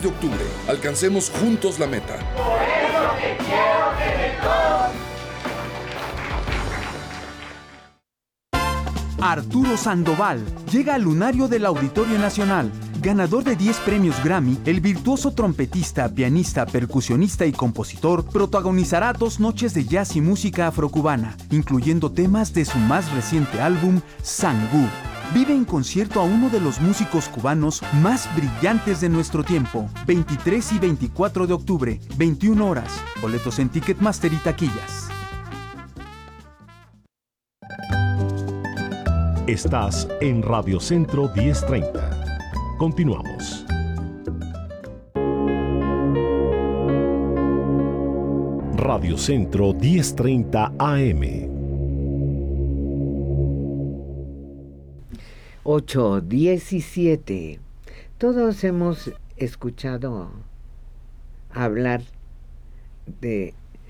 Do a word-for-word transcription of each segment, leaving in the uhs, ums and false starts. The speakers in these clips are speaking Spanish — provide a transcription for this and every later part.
de octubre. Alcancemos juntos la meta. Por eso te quiero, Teletón. Arturo Sandoval llega al lunario del Auditorio Nacional. Ganador de diez premios Grammy, el virtuoso trompetista, pianista, percusionista y compositor protagonizará dos noches de jazz y música afrocubana, incluyendo temas de su más reciente álbum, Sangú. Vive en concierto a uno de los músicos cubanos más brillantes de nuestro tiempo. veintitrés y veinticuatro de octubre, veintiuna horas. Boletos en Ticketmaster y taquillas. Estás en Radio Centro diez treinta. Continuamos. Radio Centro diez treinta A M. ocho diecisiete. Todos hemos escuchado hablar de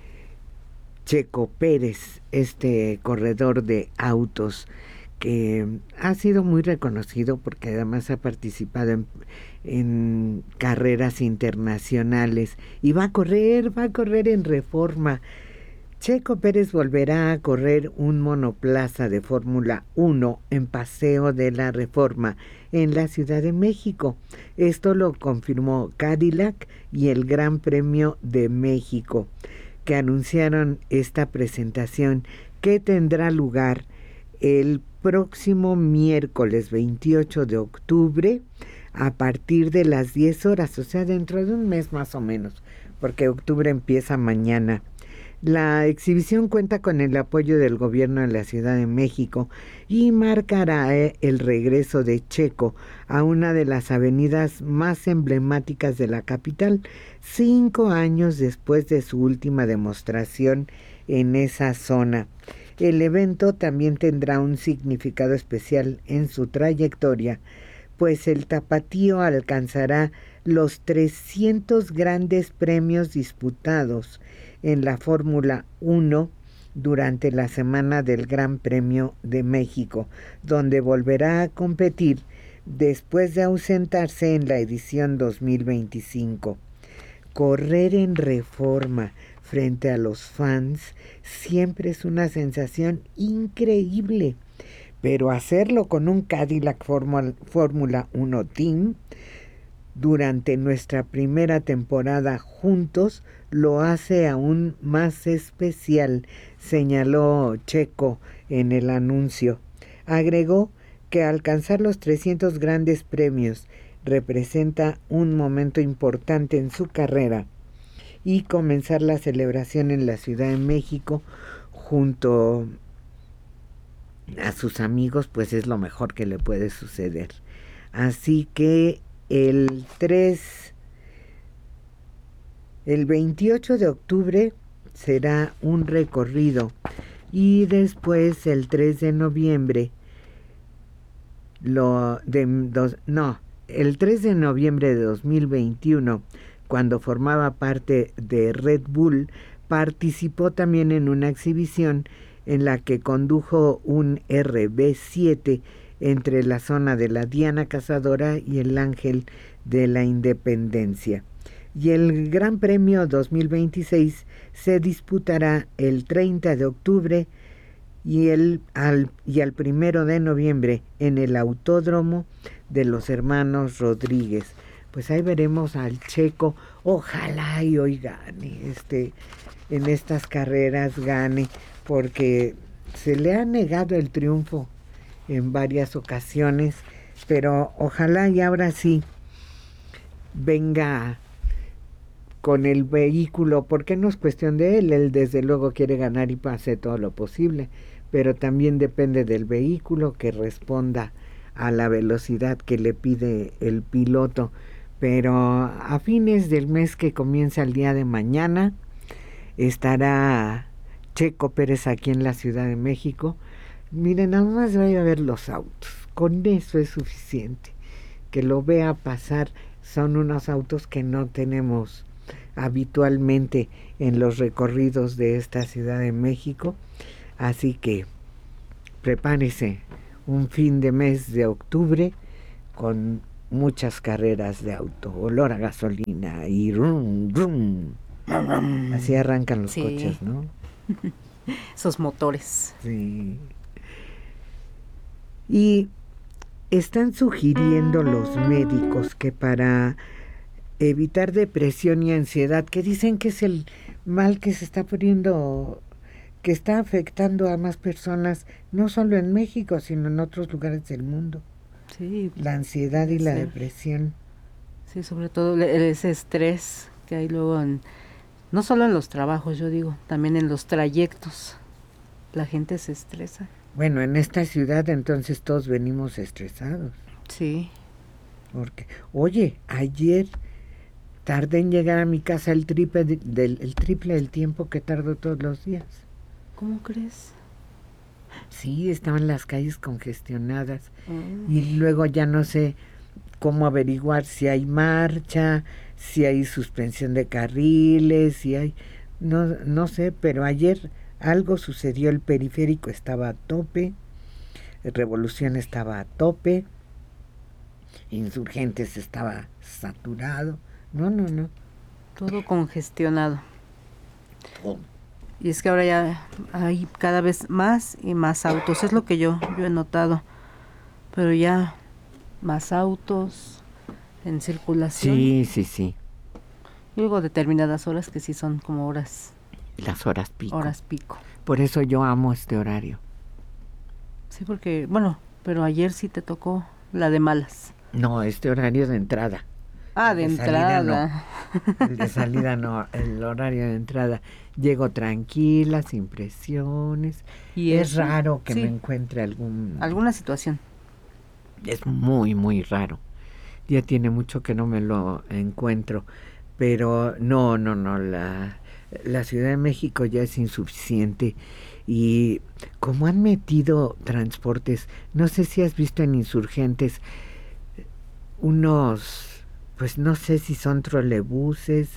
Checo Pérez, este corredor de autos que ha sido muy reconocido porque además ha participado en, en carreras internacionales y va a correr, va a correr en Reforma. Checo Pérez volverá a correr un monoplaza de Fórmula uno en Paseo de la Reforma en la Ciudad de México. Esto lo confirmó Cadillac y el Gran Premio de México, que anunciaron esta presentación que tendrá lugar el próximo miércoles veintiocho de octubre a partir de las diez horas, o sea, dentro de un mes más o menos, porque octubre empieza mañana. La exhibición cuenta con el apoyo del gobierno de la Ciudad de México y marcará eh, el regreso de Checo a una de las avenidas más emblemáticas de la capital, cinco años después de su última demostración en esa zona. El evento también tendrá un significado especial en su trayectoria, pues el tapatío alcanzará los trescientos grandes premios disputados en la Fórmula uno durante la semana del Gran Premio de México, donde volverá a competir después de ausentarse en la edición dos mil veinticinco. Correr en Reforma frente a los fans siempre es una sensación increíble, pero hacerlo con un Cadillac Fórmula uno Team durante nuestra primera temporada juntos lo hace aún más especial, señaló Checo en el anuncio. Agregó que alcanzar los trescientos grandes premios representa un momento importante en su carrera y comenzar la celebración en la Ciudad de México junto a sus amigos, pues es lo mejor que le puede suceder. Así que el tres, el veintiocho de octubre será un recorrido y después el tres de noviembre, lo de dos, no, el tres de noviembre de dos mil veintiuno, cuando formaba parte de Red Bull, participó también en una exhibición en la que condujo un R B siete entre la zona de la Diana Cazadora y el Ángel de la Independencia. Y el Gran Premio dos mil veintiséis se disputará el treinta de octubre y, el, al, y al primero de noviembre en el Autódromo de los Hermanos Rodríguez. Pues ahí veremos al Checo, ojalá y hoy gane, este, en estas carreras gane, porque se le ha negado el triunfo en varias ocasiones, pero ojalá y ahora sí venga con el vehículo, porque no es cuestión de él, él desde luego quiere ganar y hace todo lo posible, pero también depende del vehículo que responda a la velocidad que le pide el piloto. Pero a fines del mes que comienza el día de mañana estará Checo Pérez aquí en la Ciudad de México. Miren, nada más vaya a ver los autos, con eso es suficiente. Que lo vea pasar, son unos autos que no tenemos habitualmente en los recorridos de esta Ciudad de México. Así que prepárese un fin de mes de octubre con muchas carreras de auto, olor a gasolina y rum, rum. Así arrancan los sí. coches, ¿no? Esos motores. Sí. Y están sugiriendo los médicos que para evitar depresión y ansiedad, que dicen que es el mal que se está poniendo, que está afectando a más personas, no solo en México, sino en otros lugares del mundo. Sí. La ansiedad y la Sí. depresión. Sí, sobre todo ese estrés que hay luego en, no solo en los trabajos, yo digo, también en los trayectos. La gente se estresa. Bueno, en esta ciudad entonces todos venimos estresados. Sí. Porque, oye, ayer tardé en llegar a mi casa el triple, de, del, el triple del tiempo que tardo todos los días. ¿Cómo crees? Sí, estaban las calles congestionadas. Mm. Y luego ya no sé cómo averiguar si hay marcha, si hay suspensión de carriles, si hay... No, no sé, pero ayer algo sucedió, el periférico estaba a tope, Revolución estaba a tope, Insurgentes estaba saturado. No, no, no. Todo congestionado. Y es que ahora ya hay cada vez más y más autos, es lo que yo, yo he notado. Pero ya más autos en circulación. Sí, sí, sí. Y luego determinadas horas que sí son como horas. Las horas pico. Horas pico. Por eso yo amo este horario. Sí, porque, bueno, pero ayer sí te tocó la de malas. No, este horario de entrada. Ah, de, de entrada. No. El de salida no, el horario de entrada. Llego tranquila, sin presiones. Y es eso, raro que sí. me encuentre algún... alguna situación. Es muy, muy raro. Ya tiene mucho que no me lo encuentro. Pero no, no, no, la, la Ciudad de México ya es insuficiente. Y como han metido transportes, no sé si has visto en Insurgentes unos... pues no sé si son trolebuses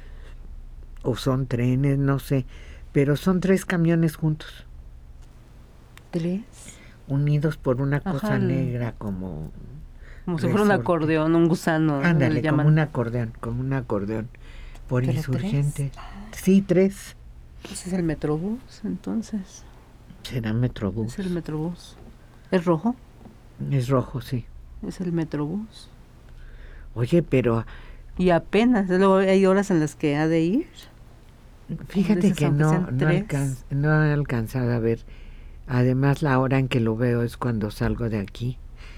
o son trenes, no sé, pero son tres camiones juntos. ¿Tres? Unidos por una Ajá, cosa negra como... Como si fuera un acordeón, un gusano. Ándale, como un acordeón, como un acordeón. Por Insurgentes. ¿Tres? Sí, tres. ¿Ese es el Metrobús, entonces? ¿Será Metrobús? Es el Metrobús. ¿Es rojo? Es rojo, sí. Es el Metrobús. Oye, pero... Y apenas, luego hay horas en las que ha de ir. Fíjate que no, no, alcan, no he alcanzado a ver. Además, la hora en que lo veo es cuando salgo de aquí.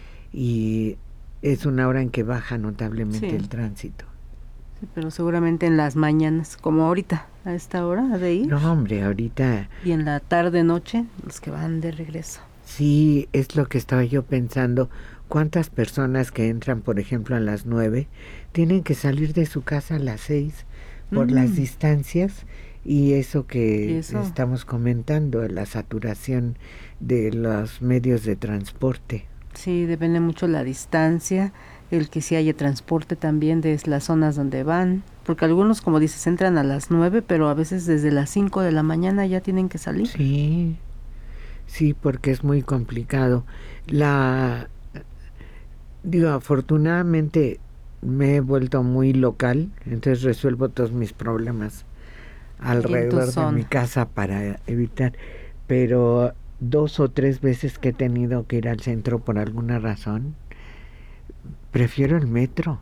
Y es una hora en que baja notablemente sí. el tránsito. Sí, pero seguramente en las mañanas, como ahorita, a esta hora ha de ir. No, hombre, ahorita... Y en la tarde-noche, los que van de regreso. Sí, es lo que estaba yo pensando. ¿Cuántas personas que entran, por ejemplo, a las nueve, tienen que salir de su casa a las seis por mm. las distancias y eso que ¿Y eso? estamos comentando, la saturación de los medios de transporte? Sí, depende mucho la distancia, el que sí haya transporte también de las zonas donde van, porque algunos, como dices, entran a las nueve, pero a veces desde las cinco de la mañana ya tienen que salir. Sí, sí, porque es muy complicado. La... Digo, afortunadamente me he vuelto muy local, entonces resuelvo todos mis problemas alrededor de mi casa para evitar, pero dos o tres veces que he tenido que ir al centro por alguna razón, prefiero el metro.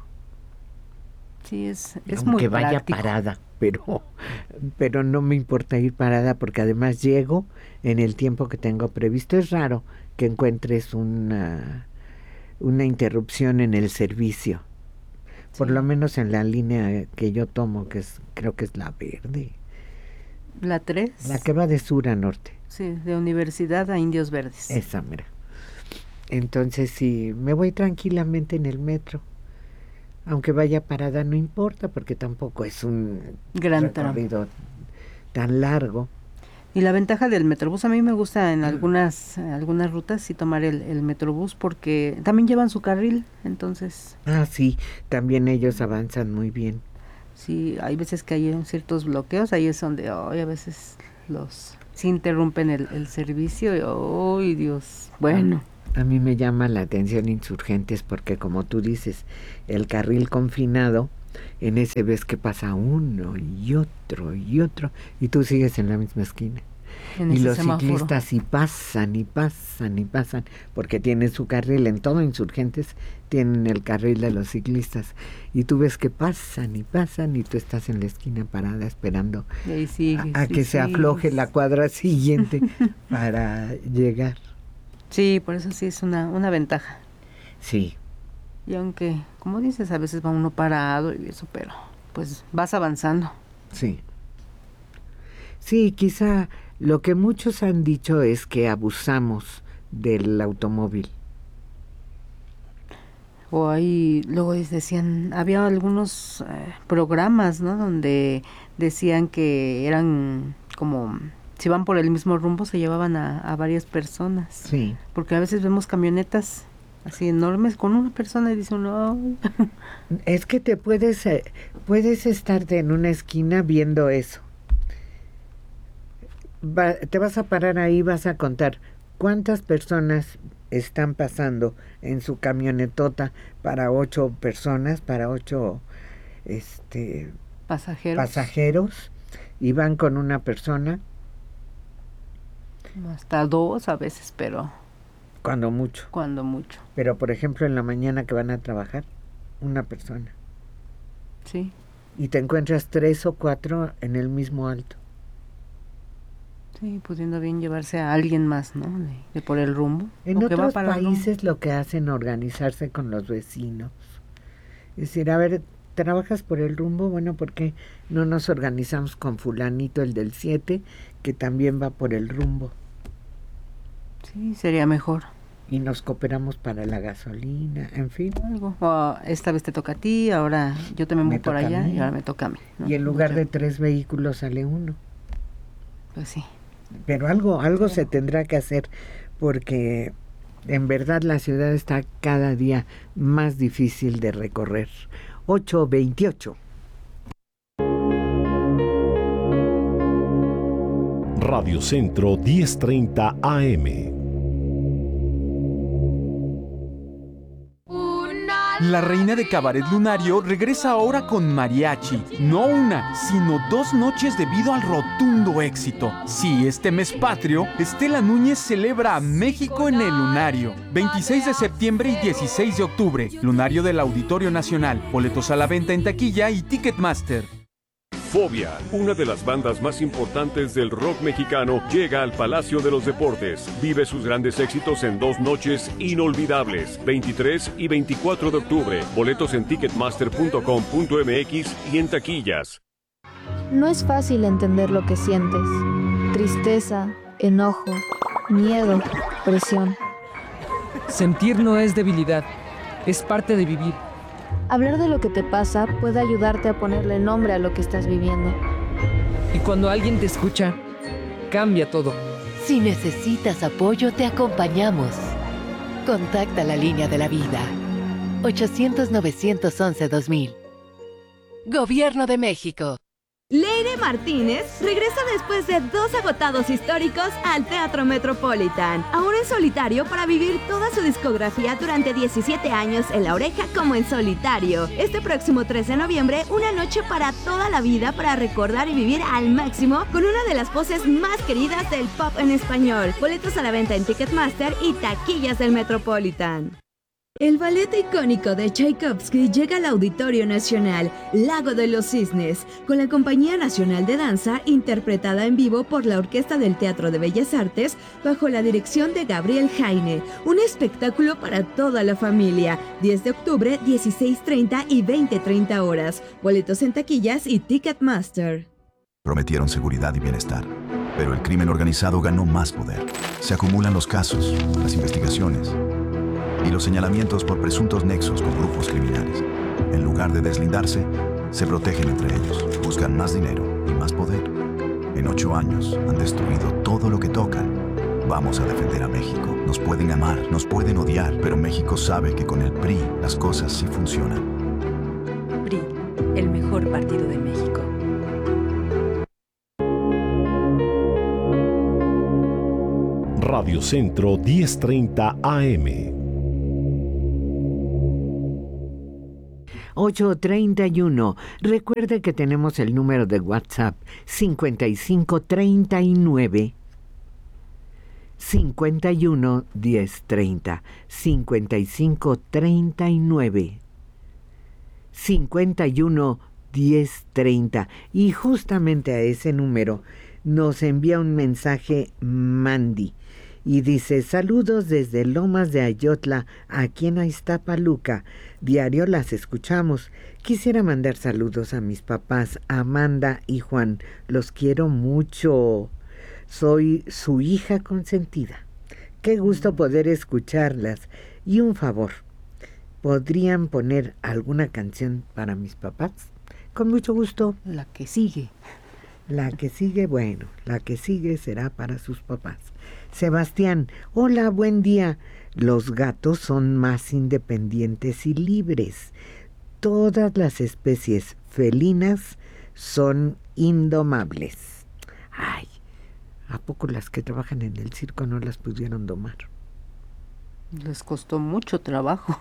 Sí, es, es Aunque muy vaya práctico. parada, pero, pero no me importa ir parada porque además llego en el tiempo que tengo previsto. Es raro que encuentres una... una interrupción en el servicio, sí. por lo menos en la línea que yo tomo, que es creo que es la verde. ¿La tres? La que va de sur a norte. Sí, de Universidad a Indios Verdes. Esa, mira. Entonces, sí, me voy tranquilamente en el metro. Aunque vaya parada, no importa, porque tampoco es un gran recorrido tan largo. Y la ventaja del Metrobús, a mí me gusta en algunas algunas rutas sí tomar el, el Metrobús porque también llevan su carril, entonces... Ah, sí, también ellos avanzan muy bien. Sí, hay veces que hay ciertos bloqueos, ahí es donde oh, a veces los sí interrumpen el, el servicio y ¡ay, oh, Dios! Bueno. A mí me llama la atención Insurgentes porque, como tú dices, el carril confinado, en ese ves que pasa uno y otro y otro, y tú sigues en la misma esquina. En y ese los semáforo. ciclistas y pasan y pasan y pasan, porque tienen su carril. En todo Insurgentes tienen el carril de los ciclistas, y tú ves que pasan y pasan, y tú estás en la esquina parada esperando Y ahí sigues, a, a y que se sigues. afloje la cuadra siguiente para llegar. Sí, por eso sí es una, una ventaja. Sí, Y aunque, como dices, a veces va uno parado y eso, pero pues vas avanzando. sí. Sí, quizá lo que muchos han dicho es que abusamos del automóvil. O ahí, luego decían, había algunos eh, programas, ¿no? Donde decían que eran como, si van por el mismo rumbo, se llevaban a, a varias personas. Sí. Porque a veces vemos camionetas así enormes con una persona y dice uno, "Ay". Es que te puedes, eh, puedes estarte en una esquina viendo eso. Va, te vas a parar ahí, vas a contar cuántas personas están pasando en su camionetota para ocho personas, para ocho este, pasajeros. pasajeros, y van con una persona, Hasta dos a veces, pero cuando mucho. cuando mucho. Pero, por ejemplo, en la mañana que van a trabajar, una persona. Sí. Y te encuentras tres o cuatro en el mismo alto. Sí, pudiendo bien llevarse a alguien más, ¿no? De, de por el rumbo. En o que va otros para el rumbo. países lo que hacen es organizarse con los vecinos. Es decir, a ver, ¿trabajas por el rumbo? Bueno, ¿por qué no nos organizamos con fulanito, el del siete, que también va por el rumbo? Sí, sería mejor. Y nos cooperamos para la gasolina, en fin. Algo. O esta vez te toca a ti, ahora yo también voy Me por toca a allá mí. y ahora me toca a mí, ¿no? Y en lugar Mucho- de tres vehículos sale uno. Pues sí. Pero algo, algo se tendrá que hacer, porque en verdad la ciudad está cada día más difícil de recorrer. ocho veintiocho. Radio Centro diez treinta A M. La reina de Cabaret Lunario regresa ahora con mariachi. No una, sino dos noches debido al rotundo éxito. Sí, este mes patrio, Estela Núñez celebra a México en el Lunario. veintiséis de septiembre y dieciséis de octubre. Lunario del Auditorio Nacional. Boletos a la venta en taquilla y Ticketmaster. Fobia, una de las bandas más importantes del rock mexicano, llega al Palacio de los Deportes. Vive sus grandes éxitos en dos noches inolvidables, veintitrés y veinticuatro de octubre. Boletos en ticketmaster punto com punto m x y en taquillas. No es fácil entender lo que sientes. Tristeza, enojo, miedo, presión. Sentir no es debilidad, es parte de vivir. Hablar de lo que te pasa puede ayudarte a ponerle nombre a lo que estás viviendo. Y cuando alguien te escucha, cambia todo. Si necesitas apoyo, te acompañamos. Contacta la línea de la vida. ochocientos, novecientos once, dos mil. Gobierno de México. Leire Martínez regresa después de dos agotados históricos al Teatro Metropolitan, ahora en solitario para vivir toda su discografía durante diecisiete años en La Oreja como en solitario. Este próximo tres de noviembre, una noche para toda la vida para recordar y vivir al máximo con una de las voces más queridas del pop en español. Boletos a la venta en Ticketmaster y taquillas del Metropolitan. El ballet icónico de Tchaikovsky llega al Auditorio Nacional, Lago de los Cisnes, con la Compañía Nacional de Danza, interpretada en vivo por la Orquesta del Teatro de Bellas Artes, bajo la dirección de Gabriel Jaine. Un espectáculo para toda la familia. diez de octubre, dieciséis treinta y veinte treinta horas. Boletos en taquillas y Ticketmaster. Prometieron seguridad y bienestar, pero el crimen organizado ganó más poder. Se acumulan los casos, las investigaciones y los señalamientos por presuntos nexos con grupos criminales. En lugar de deslindarse, se protegen entre ellos, buscan más dinero y más poder. En ocho años han destruido todo lo que tocan. Vamos a defender a México. Nos pueden amar, nos pueden odiar, pero México sabe que con el P R I las cosas sí funcionan. P R I, el mejor partido de México. Radio Centro diez treinta A M. ocho treinta y uno. Recuerde que tenemos el número de WhatsApp cincuenta y cinco treinta y nueve cincuenta y uno diez treinta. cincuenta y cinco treinta y nueve cincuenta y uno diez treinta. Y justamente a ese número nos envía un mensaje Mandy y dice: saludos desde Lomas de Ayotla, aquí en Iztapaluca. Diario las escuchamos. Quisiera mandar saludos a mis papás Amanda y Juan. Los quiero mucho. Soy su hija consentida. Qué gusto poder escucharlas. Y un favor, ¿podrían poner alguna canción para mis papás? Con mucho gusto. La que sigue. La que sigue, bueno, la que sigue será para sus papás. Sebastián, hola, buen día. Los gatos son más independientes y libres. Todas las especies felinas son indomables. Ay, ¿a poco las que trabajan en el circo no las pudieron domar? Les costó mucho trabajo.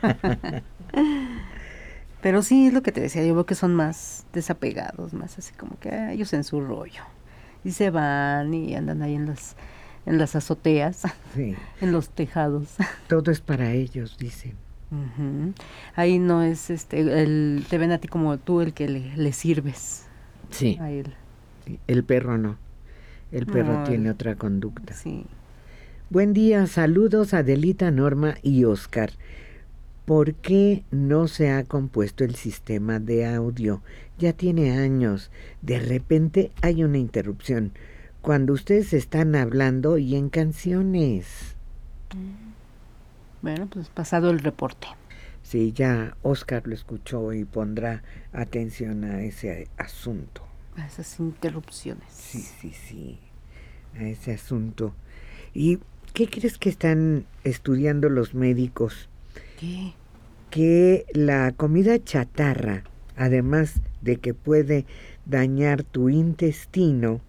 Pero sí, es lo que te decía, yo veo que son más desapegados, más así como que ah, ellos en su rollo. Y se van y andan ahí en las, en las azoteas, sí, en los tejados. Todo es para ellos, dicen. Uh-huh. Ahí no es, este, el, te ven a ti como tú el que le, le sirves. Sí. A él. Sí, el perro no. El perro no, tiene el, otra conducta. Sí. Buen día, saludos a Adelita, Norma y Oscar. ¿Por qué no se ha compuesto el sistema de audio? Ya tiene años. De repente hay una interrupción cuando ustedes están hablando y en canciones. Bueno, pues pasado el reporte. Sí, ya Oscar lo escuchó y pondrá atención a ese asunto. A esas interrupciones. Sí, sí, sí, a ese asunto. ¿Y qué crees que están estudiando los médicos? ¿Qué? Que la comida chatarra, además de que puede dañar tu intestino,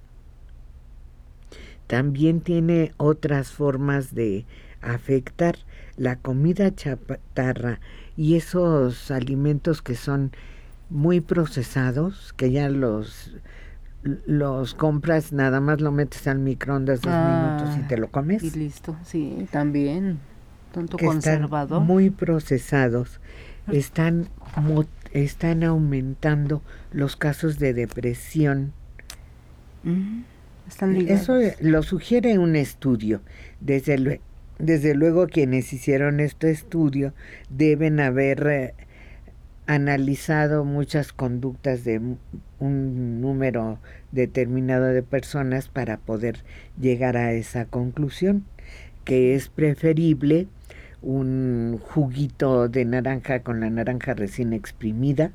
también tiene otras formas de afectar. La comida chatarra y esos alimentos que son muy procesados, que ya los los compras, nada más lo metes al microondas dos ah, minutos y te lo comes. Y listo, sí, también. Tanto que conservador. Están muy procesados, están, están aumentando los casos de depresión. Mm, están ligados. Eso lo sugiere un estudio. Desde, lue desde luego quienes hicieron este estudio deben haber eh, analizado muchas conductas de un número determinado de personas para poder llegar a esa conclusión, que es preferible un juguito de naranja con la naranja recién exprimida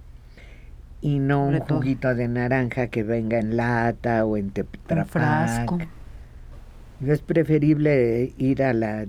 y no un juguito de naranja que venga en lata o en Tetra Pak. Frasco. Es preferible ir a la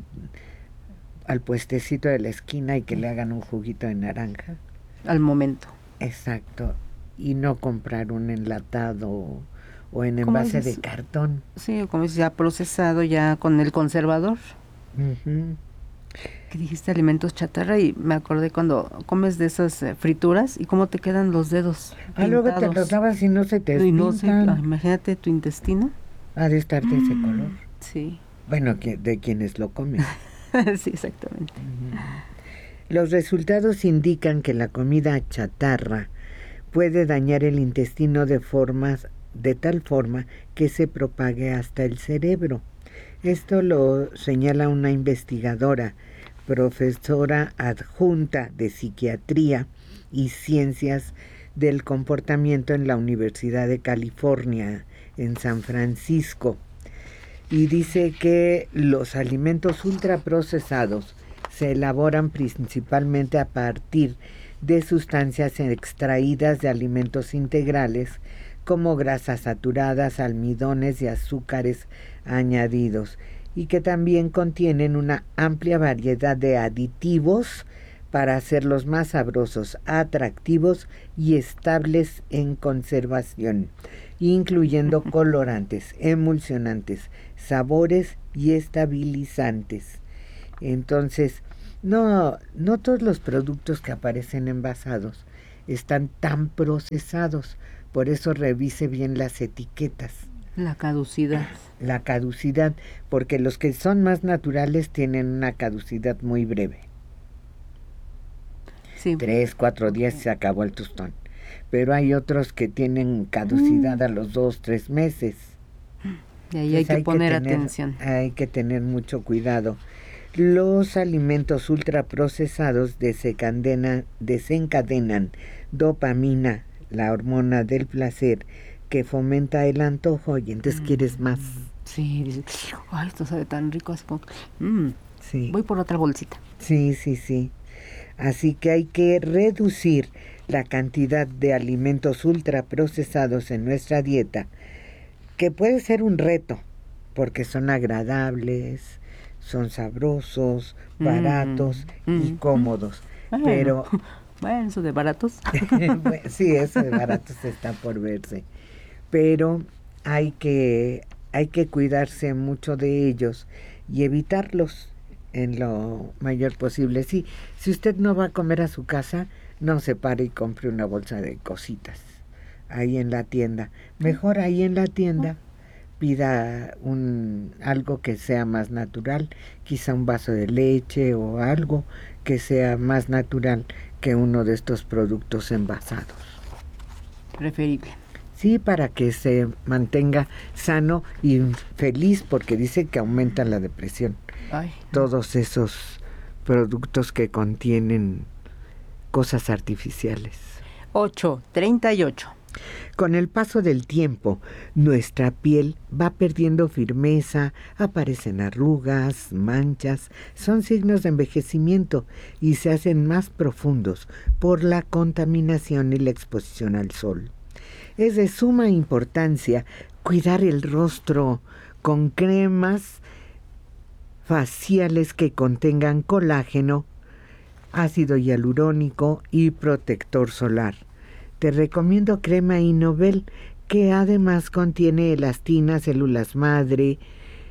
al puestecito de la esquina y que le hagan un juguito de naranja al momento. Exacto, y no comprar un enlatado o en envase de cartón. Sí, como es ya procesado, ya con el conservador. Uh-huh. Que dijiste alimentos chatarra y me acordé cuando comes de esas eh, frituras y cómo te quedan los dedos Ah, pintados. Luego te los lavas y no se te y no se, ah, imagínate tu intestino. Ha de estar de ese color. Sí. Bueno, que, de quienes lo comen. Sí, exactamente. Uh-huh. Los resultados indican que la comida chatarra puede dañar el intestino de formas de tal forma que se propague hasta el cerebro. Esto lo señala una investigadora, profesora adjunta de Psiquiatría y Ciencias del Comportamiento en la Universidad de California, en San Francisco. Y dice que los alimentos ultraprocesados se elaboran principalmente a partir de sustancias extraídas de alimentos integrales como grasas saturadas, almidones y azúcares añadidos, y que también contienen una amplia variedad de aditivos para hacerlos más sabrosos, atractivos y estables en conservación, incluyendo colorantes, emulsionantes, sabores y estabilizantes. Entonces, no, no todos los productos que aparecen envasados están tan procesados, por eso revise bien las etiquetas. La caducidad. La caducidad, porque los que son más naturales tienen una caducidad muy breve. Sí. Tres, cuatro días se acabó el tostón. Pero hay otros que tienen caducidad mm. a los dos, tres meses. Y ahí hay que hay poner que tener, atención. Hay que tener mucho cuidado. Los alimentos ultraprocesados desencadenan, desencadenan dopamina, la hormona del placer, que fomenta el antojo y entonces mm. quieres más. Sí, dices, ay, esto sabe tan rico. Mm. Sí. Voy por otra bolsita. Sí, sí, sí. Así que hay que reducir la cantidad de alimentos ultraprocesados en nuestra dieta, que puede ser un reto, porque son agradables, son sabrosos, baratos mm, y cómodos. Bueno, pero bueno, eso de baratos. Sí, eso de baratos está por verse. Pero hay que, hay que cuidarse mucho de ellos y evitarlos en lo mayor posible. Sí, si usted no va a comer a su casa, no se pare y compre una bolsa de cositas ahí en la tienda. Mejor ahí en la tienda pida un algo que sea más natural, quizá un vaso de leche o algo que sea más natural que uno de estos productos envasados. Preferible. Sí, para que se mantenga sano y feliz, porque dice que aumenta la depresión. Ay. Todos esos productos que contienen cosas artificiales. ocho treinta y ocho. Con el paso del tiempo, nuestra piel va perdiendo firmeza, aparecen arrugas, manchas, son signos de envejecimiento y se hacen más profundos por la contaminación y la exposición al sol. Es de suma importancia cuidar el rostro con cremas faciales que contengan colágeno, ácido hialurónico y protector solar. Te recomiendo crema Innovel, que además contiene elastina, células madre,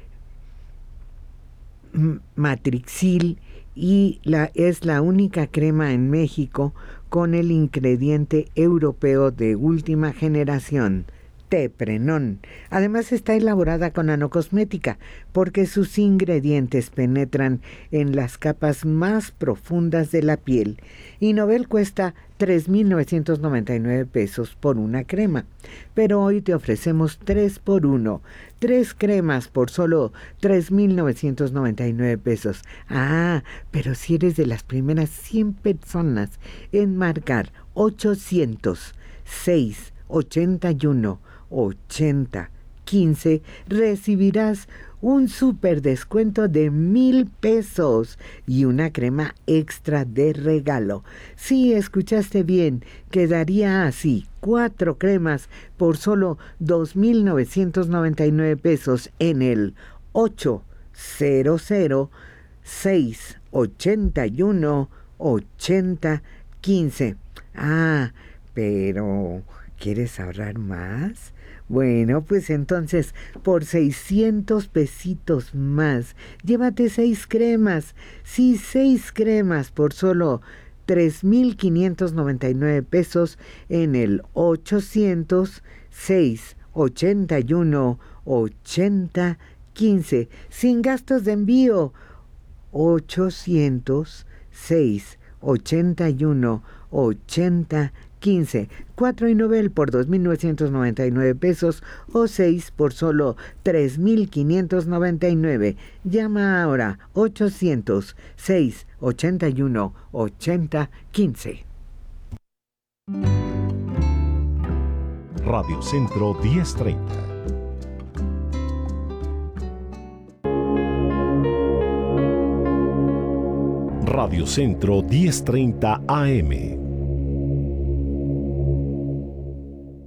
matrixil y la, es la única crema en México con el ingrediente europeo de última generación, Teprenón. Además está elaborada con nanocosmética porque sus ingredientes penetran en las capas más profundas de la piel. Innovel cuesta tres mil novecientos noventa y nueve pesos por una crema, pero hoy te ofrecemos tres por uno, tres cremas por solo tres mil novecientos noventa y nueve pesos. Ah, pero si eres de las primeras cien personas en marcar ochocientos seis ochenta y uno ochenta quince, recibirás un super descuento de mil pesos y una crema extra de regalo. Sí, escuchaste bien, quedaría así, cuatro cremas por solo dos mil novecientos noventa y nueve pesos en el ochocientos seis ochenta y uno ochenta quince. Ah, pero ¿quieres ahorrar más? Bueno, pues entonces, por seiscientos pesitos más, llévate seis cremas. Sí, seis cremas por solo tres mil quinientos noventa y nueve pesos en el ochocientos seis ochenta y uno ochenta quince, sin gastos de envío. ochocientos seis ochenta y uno ochenta quince, cuatro Innovel por dos mil novecientos noventa y nueve pesos o seis por solo tres mil quinientos noventa y nueve. Llama ahora ochocientos seis ochenta y uno ochenta quince. Radio Centro diez treinta. Radio Centro diez treinta A M.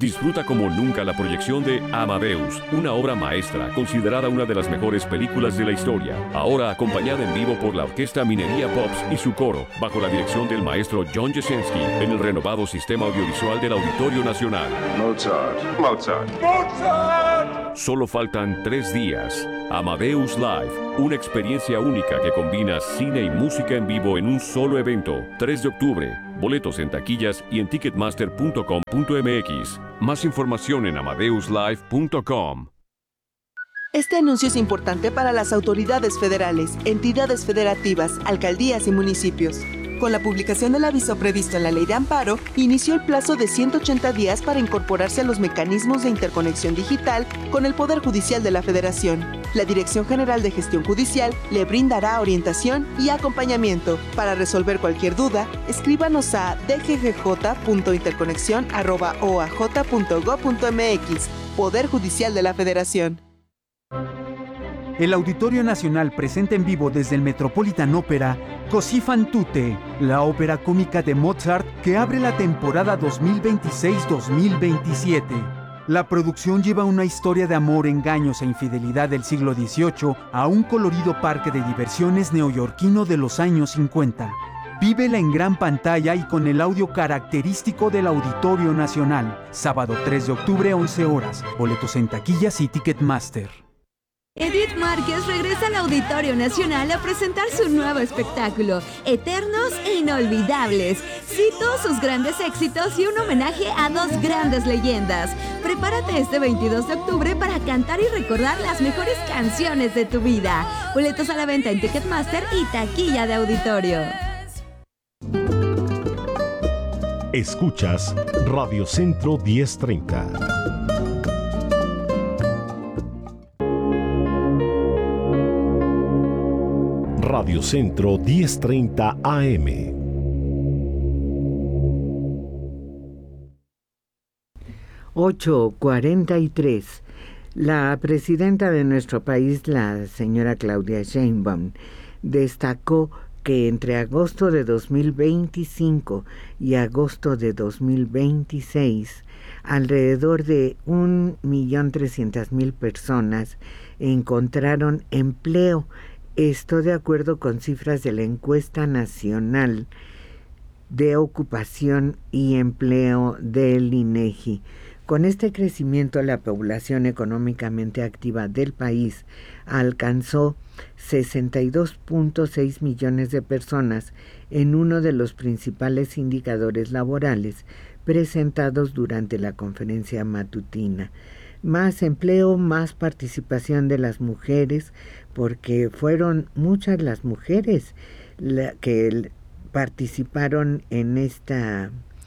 Disfruta como nunca la proyección de Amadeus, una obra maestra considerada una de las mejores películas de la historia. Ahora acompañada en vivo por la Orquesta Minería Pops y su coro, bajo la dirección del maestro John Jasinski, en el renovado sistema audiovisual del Auditorio Nacional. Mozart. Mozart. Mozart. Solo faltan tres días. Amadeus Live, una experiencia única que combina cine y música en vivo en un solo evento. tres de octubre. Boletos en taquillas y en ticketmaster punto com punto m x. Más información en amadeus live punto com. Este anuncio es importante para las autoridades federales, entidades federativas, alcaldías y municipios. Con la publicación del aviso previsto en la Ley de Amparo, inició el plazo de ciento ochenta días para incorporarse a los mecanismos de interconexión digital con el Poder Judicial de la Federación. La Dirección General de Gestión Judicial le brindará orientación y acompañamiento. Para resolver cualquier duda, escríbanos a d g g j punto interconexión arroba o a j punto gob punto m x. Poder Judicial de la Federación. El Auditorio Nacional presenta en vivo desde el Metropolitan Opera Così fan tutte, la ópera cómica de Mozart que abre la temporada dos mil veintiséis dos mil veintisiete. La producción lleva una historia de amor, engaños e infidelidad del siglo dieciocho a un colorido parque de diversiones neoyorquino de los años cincuenta. Vívela en gran pantalla y con el audio característico del Auditorio Nacional. Sábado tres de octubre, once horas. Boletos en taquillas y Ticketmaster. Edith Márquez regresa al Auditorio Nacional a presentar su nuevo espectáculo, Eternos e Inolvidables. Cito sus grandes éxitos y un homenaje a dos grandes leyendas. Prepárate este veintidós de octubre para cantar y recordar las mejores canciones de tu vida. Boletos a la venta en Ticketmaster y taquilla de auditorio. Escuchas Radio Centro diez treinta. Radio Centro diez treinta A M. ocho cuarenta y tres. La presidenta de nuestro país, la señora Claudia Sheinbaum, destacó que entre agosto de dos mil veinticinco y agosto de dos mil veintiséis, alrededor de un millón trescientas mil personas encontraron empleo. Esto de acuerdo con cifras de la Encuesta Nacional de Ocupación y Empleo del INEGI. Con este crecimiento, la población económicamente activa del país alcanzó sesenta y dos punto seis millones de personas en uno de los principales indicadores laborales presentados durante la conferencia matutina. Más empleo, más participación de las mujeres, porque fueron muchas las mujeres la, que participaron en esta,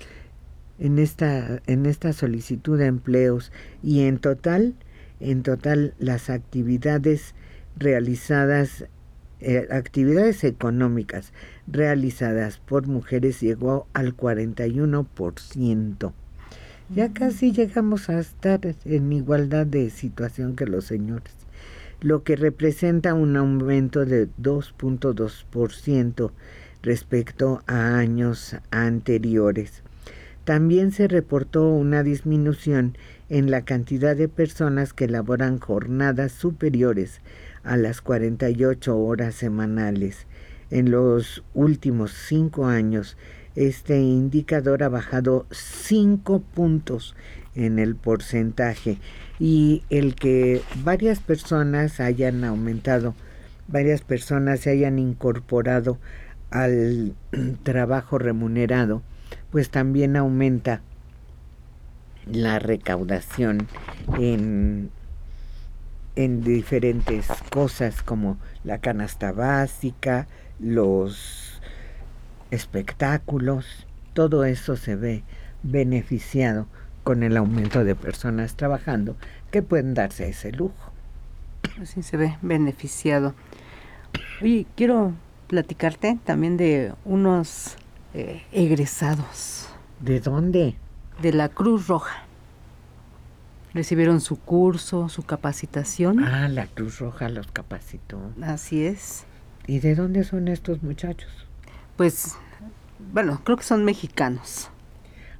en esta, en esta solicitud de empleos, y en total, en total las actividades realizadas, eh, actividades económicas realizadas por mujeres llegó al cuarenta y uno por ciento. Ya casi llegamos a estar en igualdad de situación que los señores, lo que representa un aumento de dos punto dos por ciento respecto a años anteriores. También se reportó una disminución en la cantidad de personas que laboran jornadas superiores a las cuarenta y ocho horas semanales. En los últimos cinco años, este indicador ha bajado cinco puntos en el porcentaje, y el que varias personas hayan aumentado, varias personas se hayan incorporado al trabajo remunerado, pues también aumenta la recaudación en, en diferentes cosas como la canasta básica, los espectáculos. Todo eso se ve beneficiado con el aumento de personas trabajando que pueden darse ese lujo. Así se ve beneficiado. Oye, quiero platicarte también de unos eh, egresados. ¿De dónde? De la Cruz Roja. Recibieron su curso, su capacitación. Ah, la Cruz Roja los capacitó. Así es. ¿Y de dónde son estos muchachos? Pues, bueno, creo que son mexicanos.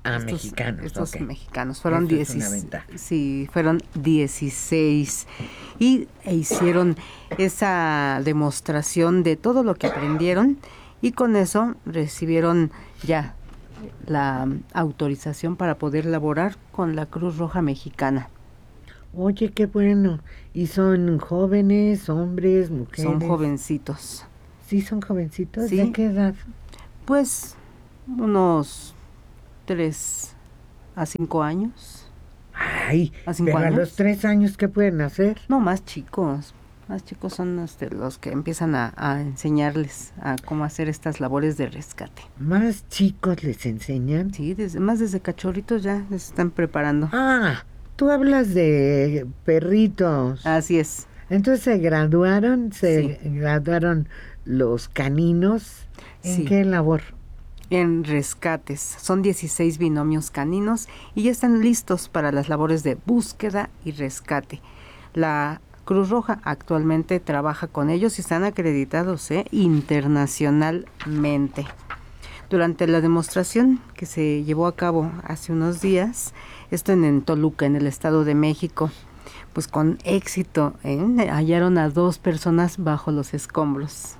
Ah, estos, mexicanos. Estos okay. mexicanos. Fueron dieciséis. Sí, fueron dieciséis. Y e hicieron esa demostración de todo lo que aprendieron y con eso recibieron ya la autorización para poder laborar con la Cruz Roja Mexicana. Oye, qué bueno. ¿Y son jóvenes, hombres, mujeres? Son jovencitos. ¿Sí son jovencitos? ¿Sí? ¿De qué edad? Pues unos tres a cinco años. Ay, ¿A cinco pero años? a los tres años, ¿qué pueden hacer? No, más chicos. Más chicos son los, de los que empiezan a, a enseñarles a cómo hacer estas labores de rescate. ¿Más chicos les enseñan? Sí, desde, más desde cachorritos ya les están preparando. Ah, tú hablas de perritos. Así es. Entonces se graduaron, se sí. graduaron los caninos. ¿En sí. qué labor? En rescates. Son dieciséis binomios caninos y ya están listos para las labores de búsqueda y rescate. La Cruz Roja actualmente trabaja con ellos y están acreditados ¿eh? internacionalmente. Durante la demostración que se llevó a cabo hace unos días, esto en, en Toluca, en el Estado de México, pues con éxito ¿eh? hallaron a dos personas bajo los escombros.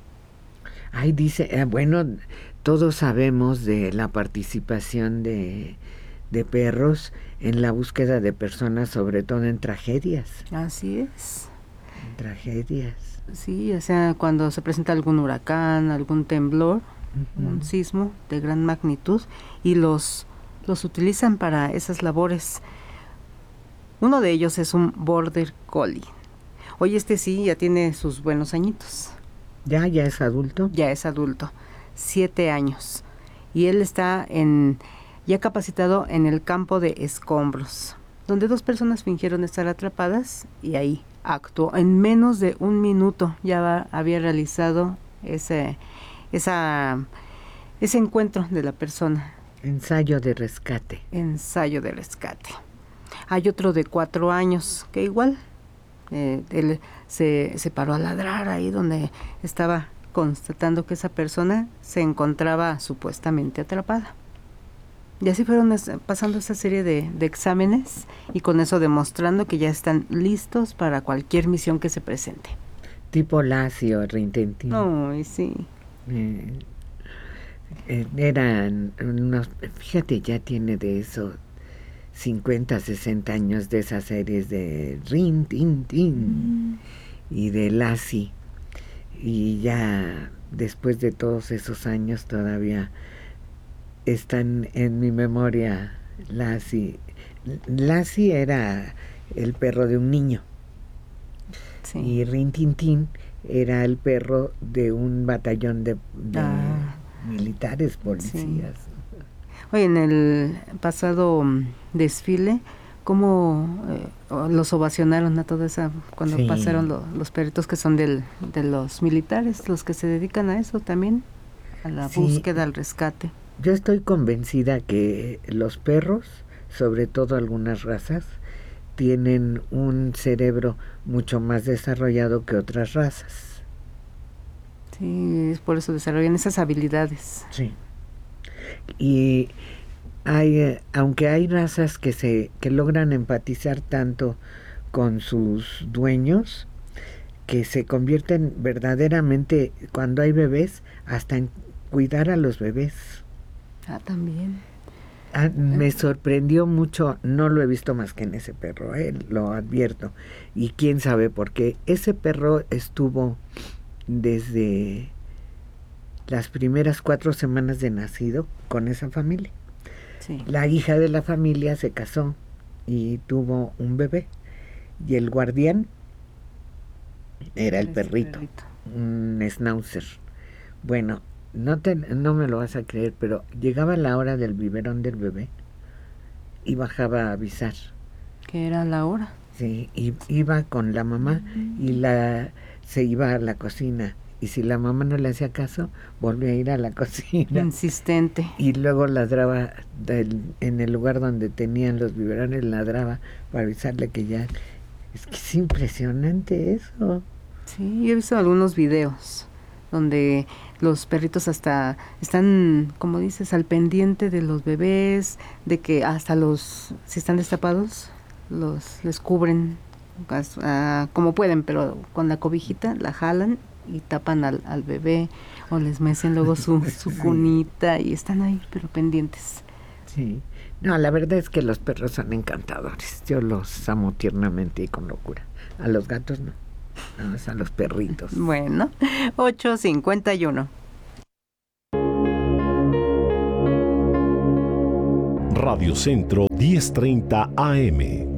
Ay, dice, eh, bueno, todos sabemos de la participación de, de perros en la búsqueda de personas, sobre todo en tragedias. Así es. En tragedias. Sí, o sea, cuando se presenta algún huracán, algún temblor, uh-huh. un sismo de gran magnitud, y los, los utilizan para esas labores. Uno de ellos es un Border Collie. Hoy este sí ya tiene sus buenos añitos. ¿Ya? ¿Ya es adulto? Ya es adulto, siete años. Y él está en ya capacitado en el campo de escombros, donde dos personas fingieron estar atrapadas y ahí actuó. En menos de un minuto ya va, había realizado ese, esa, ese encuentro de la persona. Ensayo de rescate. Ensayo de rescate. Hay otro de cuatro años que igual eh, él se, se paró a ladrar ahí donde estaba constatando que esa persona se encontraba supuestamente atrapada. Y así fueron pasando esa serie de, de exámenes y con eso demostrando que ya están listos para cualquier misión que se presente. Tipo Lassie o Rintintín. Ay, sí. Eh, eh, eran unos, fíjate, ya tiene de eso cincuenta, sesenta años de esas series de Rintintín mm. y de Lassie. Y ya después de todos esos años todavía están en mi memoria Lassie. Lassie era el perro de un niño. Sí. Y Rintintín era el perro de un batallón de, de ah. militares, policías. Sí. Oye, en el pasado desfile, ¿cómo eh, los ovacionaron a toda esa, cuando sí. pasaron lo, los perritos que son del, de los militares, los que se dedican a eso también, a la sí. búsqueda, al rescate? Yo estoy convencida que los perros, sobre todo algunas razas, tienen un cerebro mucho más desarrollado que otras razas. Sí, es por eso desarrollan esas habilidades. Sí. Y hay, aunque hay razas que se que logran empatizar tanto con sus dueños, que se convierten verdaderamente, cuando hay bebés, hasta en cuidar a los bebés. Ah, también. Ah, me sorprendió mucho, no lo he visto más que en ese perro, eh, lo advierto. Y quién sabe por qué. Ese perro estuvo desde las primeras cuatro semanas de nacido con esa familia. Sí. La hija de la familia se casó y tuvo un bebé. Y el guardián era el perrito, perrito, un schnauzer. Bueno, no te, no me lo vas a creer, pero llegaba la hora del biberón del bebé y bajaba a avisar. ¿Qué era la hora? Sí, y iba con la mamá y la se iba a la cocina. Y si la mamá no le hacía caso, volvía a ir a la cocina. Insistente. Y luego ladraba del, en el lugar donde tenían los biberones, ladraba para avisarle que ya... Es que es impresionante eso. Sí, yo he visto algunos videos donde los perritos hasta están, como dices, al pendiente de los bebés, de que hasta los, si están destapados, los les cubren uh, como pueden, pero con la cobijita la jalan y tapan al, al bebé, o les mecen luego su, su cunita y están ahí, pero pendientes. Sí. No, la verdad es que los perros son encantadores. Yo los amo tiernamente y con locura. A los gatos no. No, es a los perritos. Bueno, ocho cincuenta y uno. Radio Centro diez treinta A M.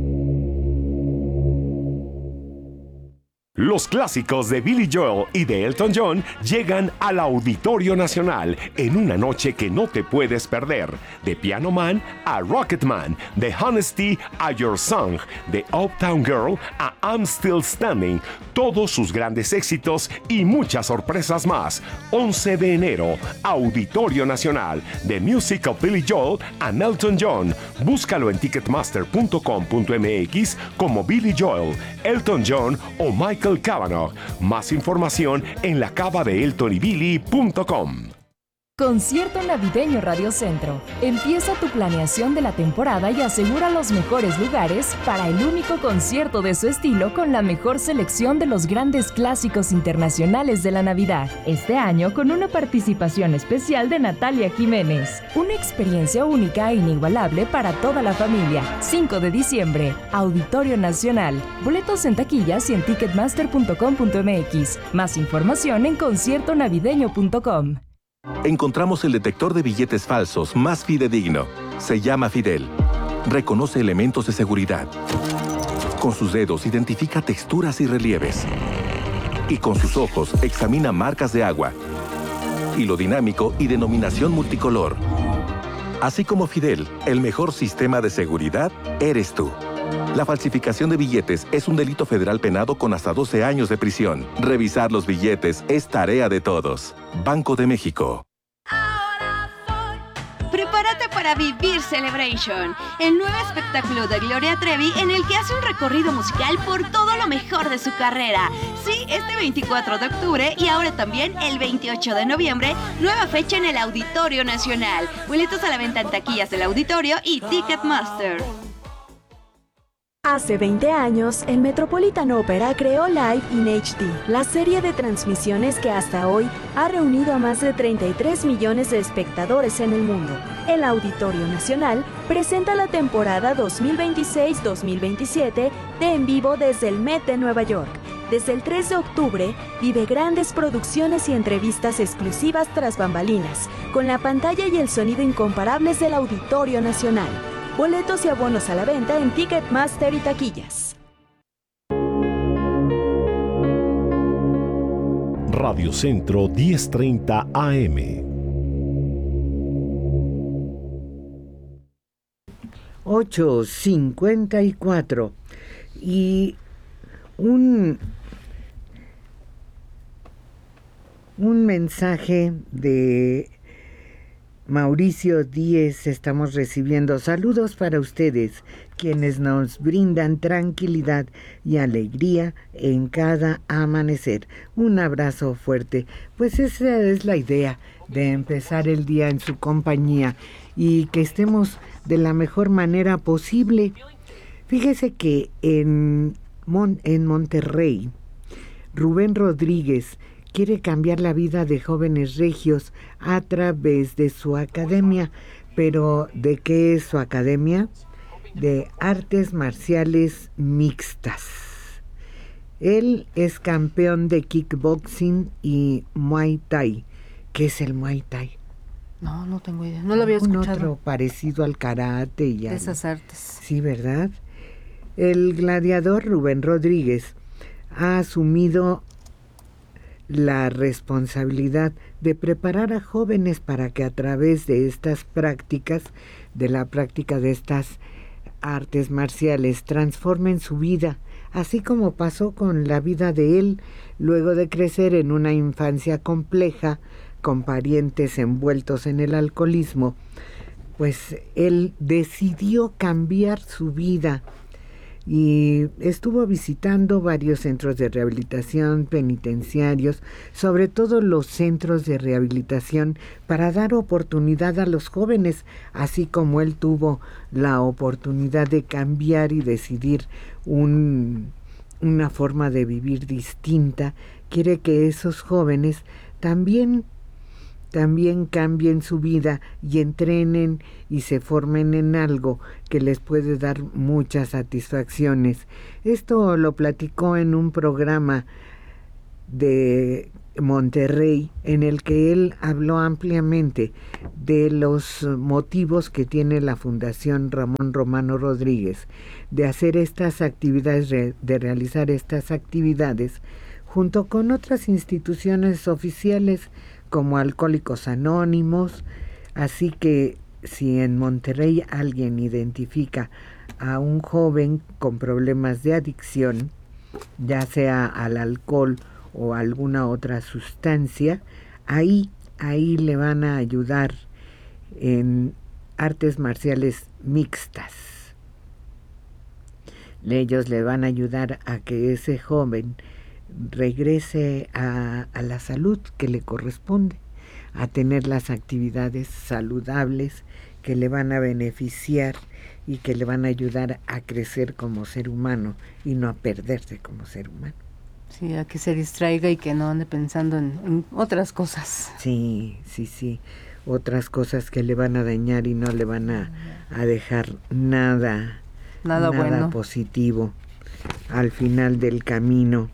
Los clásicos de Billy Joel y de Elton John llegan al Auditorio Nacional en una noche que no te puedes perder. De Piano Man a Rocket Man, de Honesty a Your Song, de Uptown Girl a I'm Still Standing, todos sus grandes éxitos y muchas sorpresas más. once de enero, Auditorio Nacional, de Music of Billy Joel a Elton John. Búscalo en ticketmaster punto com punto m x como Billy Joel, Elton John o Michael Cavanaugh. Más información en la cava de elton y billy punto com. Concierto Navideño Radio Centro. Empieza tu planeación de la temporada y asegura los mejores lugares para el único concierto de su estilo con la mejor selección de los grandes clásicos internacionales de la Navidad. Este año con una participación especial de Natalia Jiménez. Una experiencia única e inigualable para toda la familia. cinco de diciembre, Auditorio Nacional. Boletos en taquillas y en ticketmaster punto com punto m x. Más información en concierto navideño punto com. Encontramos el detector de billetes falsos más fidedigno. Se llama Fidel. Reconoce elementos de seguridad. Con sus dedos identifica texturas y relieves. Y con sus ojos examina marcas de agua. Hilo dinámico y denominación multicolor. Así como Fidel, el mejor sistema de seguridad eres tú. La falsificación de billetes es un delito federal penado con hasta doce años de prisión. Revisar los billetes es tarea de todos. Banco de México. Prepárate para vivir Celebration, el nuevo espectáculo de Gloria Trevi en el que hace un recorrido musical por todo lo mejor de su carrera. Sí, este veinticuatro de octubre y ahora también el veintiocho de noviembre, nueva fecha en el Auditorio Nacional. Boletos a la venta en taquillas del auditorio y Ticketmaster. Hace veinte años, el Metropolitan Opera creó Live in H D, la serie de transmisiones que hasta hoy ha reunido a más de treinta y tres millones de espectadores en el mundo. El Auditorio Nacional presenta la temporada dos mil veintiséis dos mil veintisiete de En Vivo desde el Met de Nueva York. Desde el tres de octubre, vive grandes producciones y entrevistas exclusivas tras bambalinas, con la pantalla y el sonido incomparables del Auditorio Nacional. Boletos y abonos a la venta en Ticketmaster y taquillas. Radio Centro diez treinta A M. ocho cincuenta y cuatro. Y un, un mensaje de Mauricio Díez estamos recibiendo. Saludos para ustedes, quienes nos brindan tranquilidad y alegría en cada amanecer. Un abrazo fuerte. Pues esa es la idea, de empezar el día en su compañía y que estemos de la mejor manera posible. Fíjese que en, Mon- en Monterrey, Rubén Rodríguez quiere cambiar la vida de jóvenes regios a través de su academia. ¿Pero de qué es su academia? De artes marciales mixtas. Él es campeón de kickboxing y Muay Thai. ¿Qué es el Muay Thai? No, no tengo idea. No lo había escuchado. Un otro parecido al karate y de al... esas artes. Sí, ¿verdad? El gladiador Rubén Rodríguez ha asumido la responsabilidad de preparar a jóvenes para que a través de estas prácticas, de la práctica de estas artes marciales, transformen su vida, así como pasó con la vida de él, luego de crecer en una infancia compleja, con parientes envueltos en el alcoholismo. Pues él decidió cambiar su vida. y estuvo visitando varios centros de rehabilitación, penitenciarios, sobre todo los centros de rehabilitación, para dar oportunidad a los jóvenes, así como él tuvo la oportunidad de cambiar y decidir un, una forma de vivir distinta. Quiere que esos jóvenes también también cambien su vida y entrenen y se formen en algo que les puede dar muchas satisfacciones. Esto lo platicó en un programa de Monterrey, en el que él habló ampliamente de los motivos que tiene la Fundación Ramón Romano Rodríguez de hacer estas actividades, de realizar estas actividades junto con otras instituciones oficiales como Alcohólicos Anónimos. Así que si en Monterrey alguien identifica a un joven con problemas de adicción, ya sea al alcohol o alguna otra sustancia, ahí, ahí le van a ayudar en artes marciales mixtas. Ellos le van a ayudar a que ese joven regrese a, a la salud que le corresponde, a tener las actividades saludables que le van a beneficiar y que le van a ayudar a crecer como ser humano y no a perderse como ser humano. Sí, a que se distraiga y que no ande pensando en, en otras cosas. Sí, sí, sí, otras cosas que le van a dañar y no le van a, a dejar nada, nada, nada bueno. positivo al final del camino.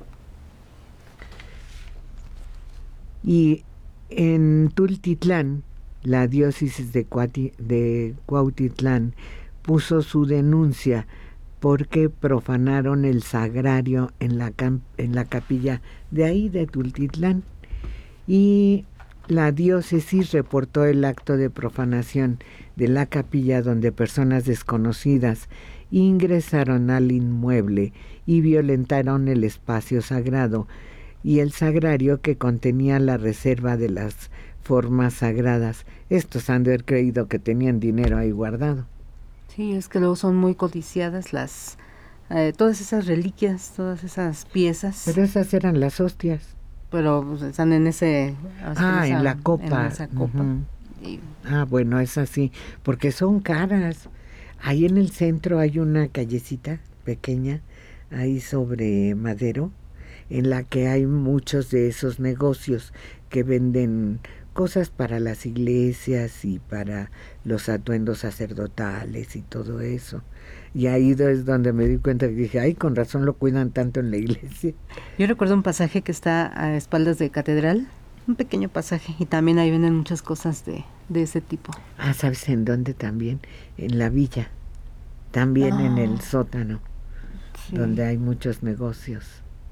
Y en Tultitlán, la diócesis de, Cuati, de Cuautitlán puso su denuncia porque profanaron el sagrario en la, en la capilla de ahí, de Tultitlán. Y la diócesis reportó el acto de profanación de la capilla donde personas desconocidas ingresaron al inmueble y violentaron el espacio sagrado y el sagrario que contenía la reserva de las formas sagradas. Estos han de haber creído que tenían dinero ahí guardado. Sí, es que luego son muy codiciadas las eh, todas esas reliquias, todas esas piezas. Pero esas eran las hostias. Pero pues, están en ese... Ah, en, esa, en la copa. En esa copa. Uh-huh. Y... Ah, bueno, es así, porque son caras. Ahí en el centro hay una callecita pequeña, ahí sobre Madero, en la que hay muchos de esos negocios que venden cosas para las iglesias y para los atuendos sacerdotales y todo eso. Y ahí es donde me di cuenta que dije, ay, con razón lo cuidan tanto en la iglesia. Yo recuerdo un pasaje que está a espaldas de catedral, un pequeño pasaje, y también ahí venden muchas cosas de, de ese tipo. Ah, ¿sabes en dónde también? En la villa, también oh. en el sótano, sí. donde hay muchos negocios.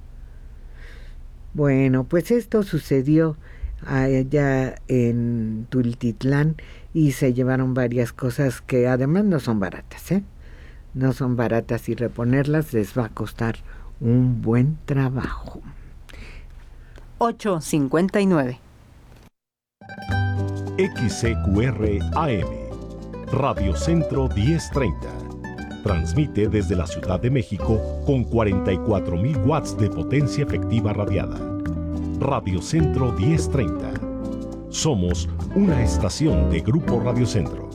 Bueno, pues esto sucedió allá en Tultitlán y se llevaron varias cosas que además no son baratas, ¿eh? No son baratas y reponerlas les va a costar un buen trabajo. ocho cincuenta y nueve. X C Q R A M, Radio Centro diez treinta. Transmite desde la Ciudad de México con cuarenta y cuatro mil watts de potencia efectiva radiada. Radio Centro diez treinta. Somos una estación de Grupo Radio Centro.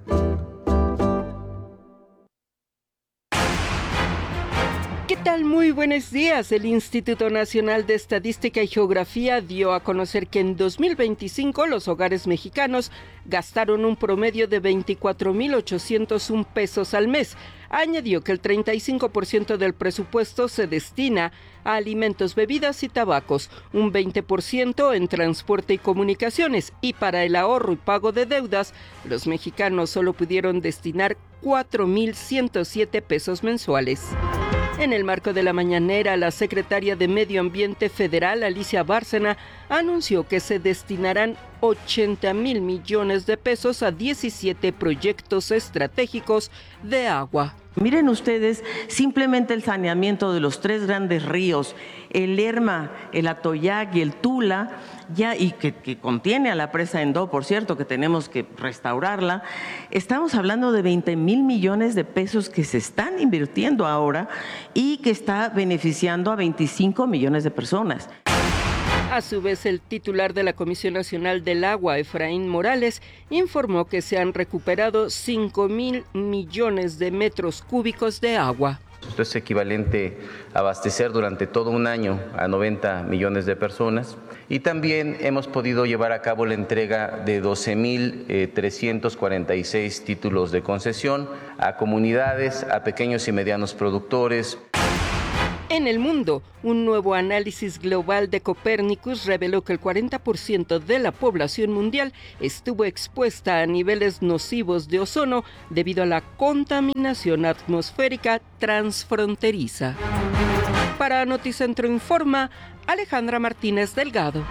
¿Qué tal? Muy buenos días. El Instituto Nacional de Estadística y Geografía dio a conocer que en dos mil veinticinco los hogares mexicanos gastaron un promedio de veinticuatro mil ochocientos uno pesos al mes. Añadió que el treinta y cinco por ciento del presupuesto se destina a alimentos, bebidas y tabacos, un veinte por ciento en transporte y comunicaciones, y para el ahorro y pago de deudas, los mexicanos solo pudieron destinar cuatro mil ciento siete pesos mensuales. En el marco de la mañanera, la secretaria de Medio Ambiente Federal, Alicia Bárcena, anunció que se destinarán ochenta mil millones de pesos a diecisiete proyectos estratégicos de agua. Miren ustedes, simplemente el saneamiento de los tres grandes ríos, el Lerma, el Atoyac y el Tula, ya, y que, que contiene a la presa Endó, por cierto, que tenemos que restaurarla. Estamos hablando de veinte mil millones de pesos que se están invirtiendo ahora y que está beneficiando a veinticinco millones de personas. A su vez, el titular de la Comisión Nacional del Agua, Efraín Morales, informó que se han recuperado cinco mil millones de metros cúbicos de agua. Esto es equivalente a abastecer durante todo un año a noventa millones de personas. Y también hemos podido llevar a cabo la entrega de doce mil trescientos cuarenta y seis títulos de concesión a comunidades, a pequeños y medianos productores. En el mundo, un nuevo análisis global de Copernicus reveló que el cuarenta por ciento de la población mundial estuvo expuesta a niveles nocivos de ozono debido a la contaminación atmosférica transfronteriza. Para Noticentro Informa, Alejandra Martínez Delgado.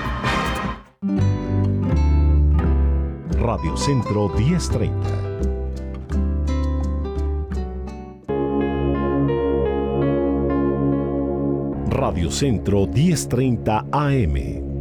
Radio Centro diez treinta. Radio Centro diez treinta A M.